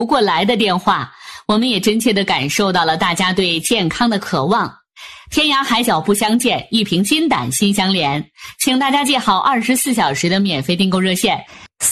不过来的电话，我们也真切地感受到了大家对健康的渴望。天涯海角不相见，一瓶金胆心相连。请大家记好24小时的免费订购热线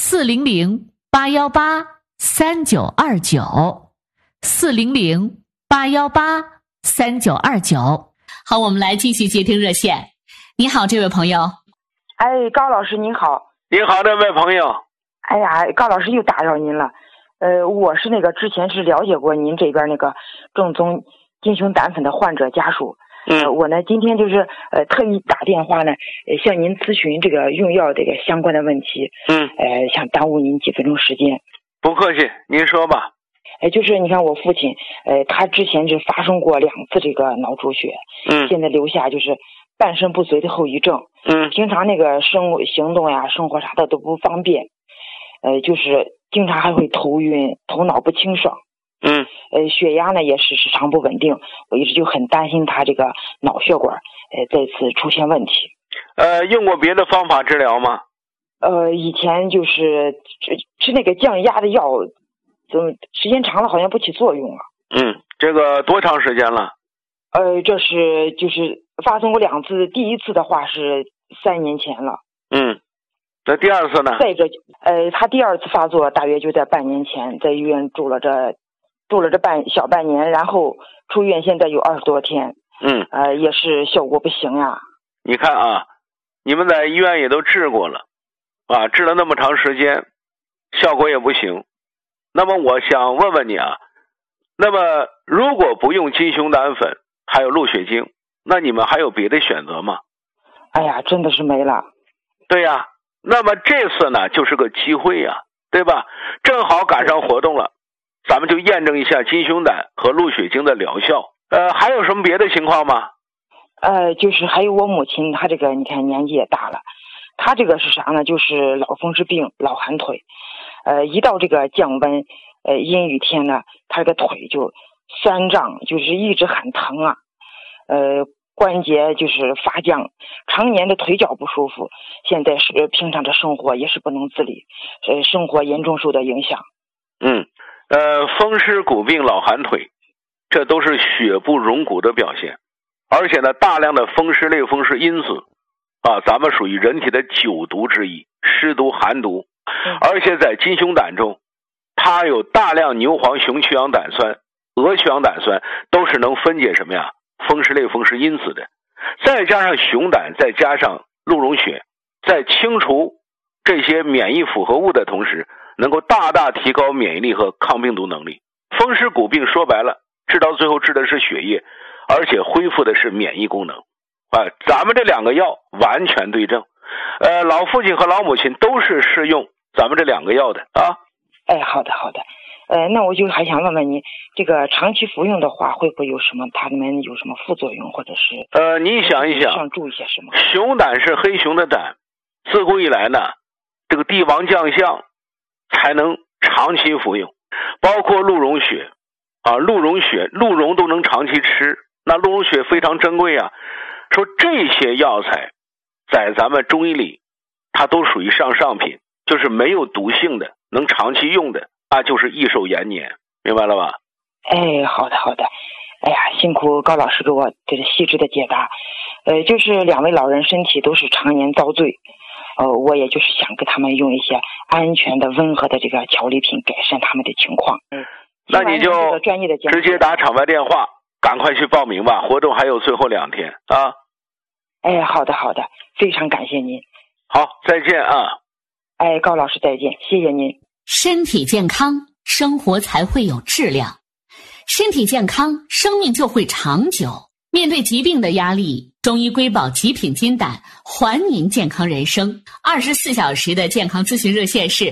：400-818-3929，400-818-3929。好，我们来继续接听热线。你好，这位朋友。 哎，高老师您好。 你好，这位朋友。 哎呀，高老师又打扰您了。我是之前是了解过您这边正宗金熊胆粉的患者家属。我呢今天就是特意打电话呢，向您咨询这个用药这个相关的问题。想耽误您几分钟时间。 不客气，您说吧。 就是你看我父亲，他之前是发生过2次这个脑出血，现在留下就是半身不遂的后遗症。平常行动呀、生活啥的都不方便。就是经常还会头晕、头脑不清爽。血压呢也是时常不稳定，我一直就很担心他这个脑血管再次出现问题。 用过别的方法治疗吗？ 以前就是吃那个降压的药，怎么时间长了好像不起作用了。 这个多长时间了？ 这是就是发生过2次，第一次的话是3年前了。 那第二次呢？ 再者，他第2次发作大约就在半年前，在医院住了这小半年，然后出院，现在有20多天。也是效果不行呀。 你看啊，你们在医院也都治过了，治了那么长时间，效果也不行。那么我想问问你啊，那么如果不用金熊胆粉，还有鹿血精，那你们还有别的选择吗？ 哎呀，真的是没了。 对呀。那么这次呢就是个机会呀，对吧？正好赶上活动了，咱们就验证一下金熊胆和鹿血精的疗效。还有什么别的情况吗？ 就是还有我母亲，她这个你看年纪也大了，她这个是啥呢？就是老风湿病、老寒腿。一到这个降温，阴雨天呢，她这个腿就酸胀，就是一直很疼啊。关节就是发僵，常年的腿脚不舒服，现在是平常的生活也是不能自理，生活严重受到影响。 风湿骨病、老寒腿，这都是血不容骨的表现，而且呢，大量的风湿类风湿因子咱们属于人体的9毒之一，湿毒、寒毒，而且在金熊胆中，它有大量牛黄雄曲氧胆酸、鹅曲氧胆酸，都是能分解什么呀？风湿类风湿因子的，再加上熊胆，再加上鹿茸血，在清除这些免疫复合物的同时，能够大大提高免疫力和抗病毒能力。风湿骨病说白了，治到最后治的是血液，而且恢复的是免疫功能。咱们这2个药完全对症。老父亲和老母亲都是适用咱们这2个药的啊。 好的。那我就还想问问您，这个长期服用的话，会不会有什么副作用，或者是你想一想， 上注意些什么？ 熊胆是黑熊的胆，自古以来呢，这个帝王将相才能长期服用，包括鹿茸血鹿茸都能长期吃，那鹿茸血非常珍贵啊。说这些药材在咱们中医里，它都属于上品，就是没有毒性的，能长期用的，那就是益寿延年，明白了吧？ 好的。哎呀，辛苦高老师给我这个细致的解答。就是2位老人身体都是常年遭罪，我也就是想给他们用一些安全的、温和的这个调理品改善他们的情况。 那你就直接打场外电话，赶快去报名吧，活动还有最后2天啊。 好的，非常感谢您。 好，再见啊。 高老师再见，谢谢您。 身体健康，生活才会有质量；身体健康，生命就会长久。面对疾病的压力，中医瑰宝极品金胆还您健康人生。24小时的健康咨询热线是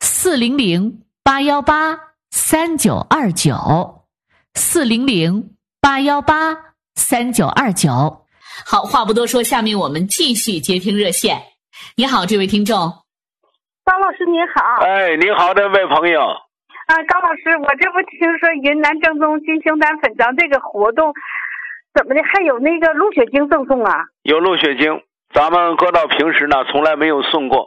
400-818-3929，400-818-3929。好，话不多说，下面我们继续接听热线。你好，这位听众。 高老师您好。 你好，这位朋友。 高老师，我这不听说云南正宗金熊胆粉浆这个活动，怎么的还有那个鹿血精赠送啊？ 有鹿血精，咱们搁到平时呢从来没有送过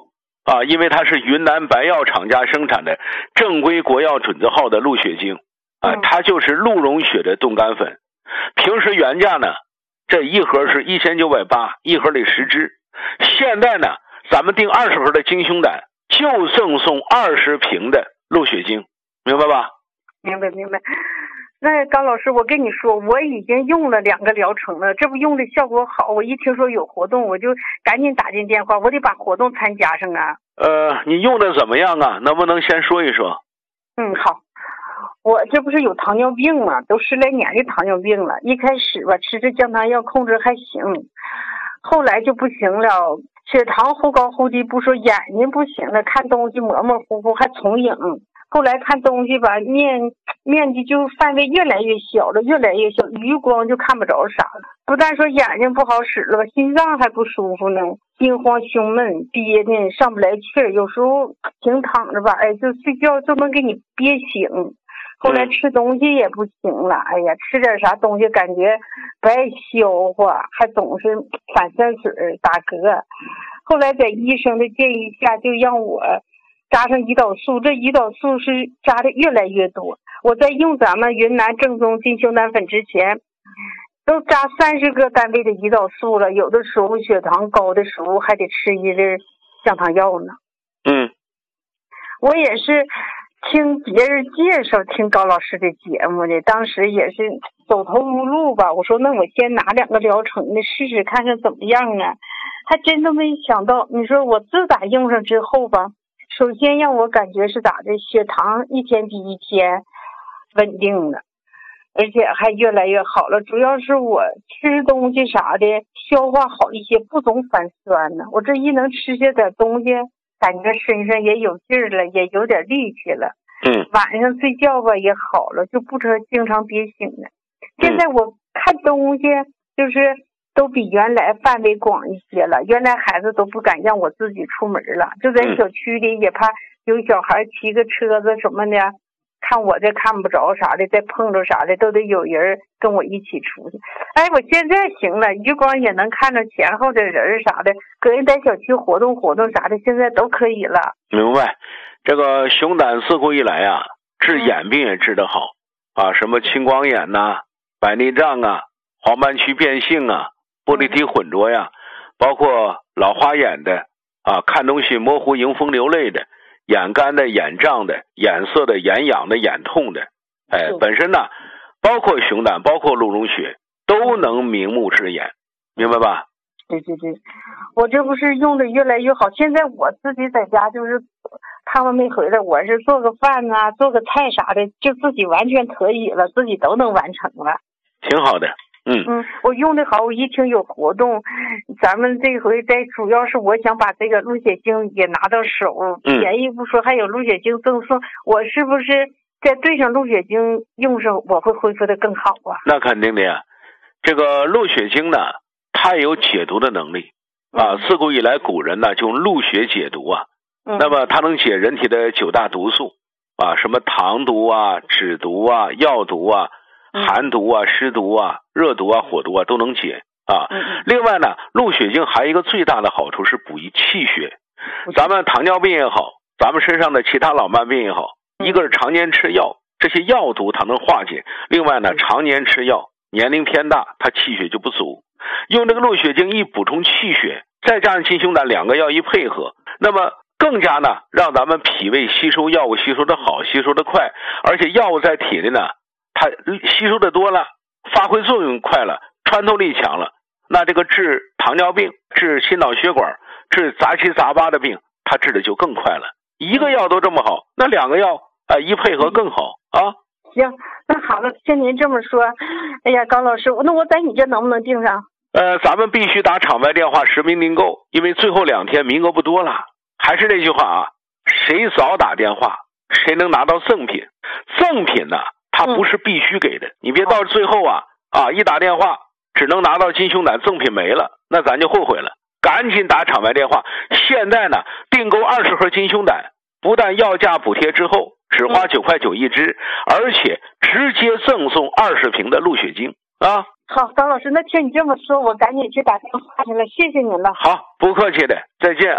啊，因为它是云南白药厂家生产的正规国药准字号的鹿血精啊，它就是鹿茸血的冻干粉。平时原价呢，这一盒是1980，一盒得10支。现在呢，咱们订20盒的金胸胆，就赠送20瓶的鹿血精，明白吧？ 明白。那高老师，我跟你说，我已经用了2个疗程了，这不用的效果好，我一听说有活动，我就赶紧打进电话，我得把活动参加上啊。 你用的怎么样啊？能不能先说一说？ 好，我这不是有糖尿病嘛，都10来年的糖尿病了。一开始吧，吃这降糖药控制还行，后来就不行了，血糖忽高忽低，不说眼睛不行了，看东西模模糊糊，还重影。后来看东西吧，面积就范围越来越小了，余光就看不着啥了。不但说眼睛不好使了，心脏还不舒服呢，心慌胸闷，憋的上不来气儿，有时候平躺着吧，就睡觉就能给你憋醒。后来吃东西也不行了，吃点啥东西感觉不爱消化，还总是反酸水打嗝。后来在医生的建议下，就让我扎上胰岛素，这胰岛素是扎的越来越多。我在用咱们云南正宗金胸胆粉之前，都扎30个单位的胰岛素了，有的时候血糖高的时候还得吃1粒降糖药呢。我也是听别人介绍，听高老师的节目的，当时也是走投无路吧。我说那我先拿2个疗程的试试看看怎么样啊，还真都没想到。你说我自打用上之后吧，首先让我感觉是咋的，血糖一天比一天稳定了，而且还越来越好了。主要是我吃东西啥的消化好一些，不总反酸呢。我这一能吃些点东西，感觉身上也有劲儿了，也有点力气了。晚上睡觉吧也好了，就不经常憋醒了。现在我看东西就是都比原来范围广一些了，原来孩子都不敢让我自己出门了，就在小区里也怕有小孩骑个车子什么的，看我这看不着啥的，再碰着啥的都得有人跟我一起出去。我现在行了，余光也能看着前后的人啥的，个人在小区活动啥的，现在都可以了。 明白。这个熊胆自古以来啊，治眼病也治得好啊，什么青光眼呐、白内障啊、黄斑区变性啊、玻璃体混浊呀，包括老花眼的啊，看东西模糊、迎风流泪的，眼干的、眼胀的、眼涩的、眼痒的、眼痛的，本身呢，包括熊胆、包括鹿茸血，都能明目治眼，明白吧？ 对，我这不是用的越来越好。现在我自己在家就是他们没回来，我是做个饭啊，做个菜啥的，就自己完全可以了，自己都能完成了， 挺好的。 我用的好，我一听有活动，咱们这回主要是我想把这个鹿血精也拿到手，便宜不说，还有鹿血精赠送，我是不是再对上鹿血精用上，我会恢复的更好啊？ 那肯定的呀，这个鹿血精呢，它有解毒的能力啊，自古以来古人呢就用鹿血解毒啊，那么它能解人体的9大毒素啊，什么糖毒啊、脂毒啊、药毒啊、寒毒啊、湿毒啊、热毒啊、火毒啊都能解啊。另外呢，鹿血精还有一个最大的好处是补益气血。咱们糖尿病也好，咱们身上的其他老慢病也好，一个是常年吃药，这些药毒它能化解；另外呢，常年吃药，年龄偏大，它气血就不足。用这个鹿血精一补充气血，再加上金胸胆2个药一配合，那么更加呢让咱们脾胃吸收药物吸收的好，吸收的快，而且药物在体内呢，它吸收的多了，发挥作用快了，穿透力强了，那这个治糖尿病、治心脑血管、治杂七杂八的病，它治的就更快了。一个药都这么好，那2个药一配合更好啊。 行，那好了，听您这么说，哎呀，高老师，那我在你这能不能订上？ 咱们必须打场外电话实名订购，因为最后2天名额不多了。还是那句话啊，谁早打电话，谁能拿到赠品。赠品呢，它不是必须给的，你别到最后一打电话只能拿到金胸胆，赠品没了，那咱就后悔了。赶紧打场外电话。现在呢，订购20盒金胸胆，不但药价补贴之后只花9块9一支，而且直接赠送20瓶的鹿血精啊。 好，高老师，那听你这么说，我赶紧去打电话去了，谢谢您了。 好，不客气的，再见啊。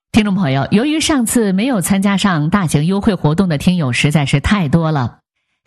听众朋友，由于上次没有参加上大型优惠活动的听友实在是太多了，